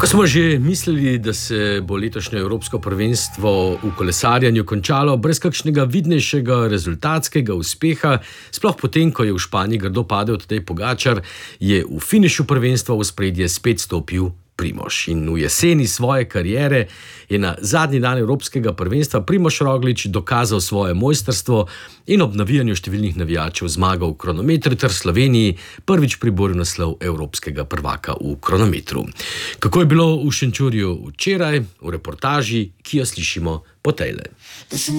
Ko smo že mislili, da se bo letošnje evropsko prvenstvo v kolesarjenju končalo brez kakšnega vidnejšega rezultatskega uspeha, sploh potem, ko je v Španiji grdo padel Tadej Pogačar, je v finišu prvenstva v ospredje spet stopil Primož. In v jeseni svoje kariere je na zadnji dan evropskega prvenstva Primož Roglič dokazal svoje mojstrstvo in ob navijanju številnih navijačev zmagal v kronometru ter Sloveniji prvič priboril naslov evropskega prvaka v kronometru. Kako je bilo v Šenčurju včeraj, v reportaži, ki jo slišimo po tejle.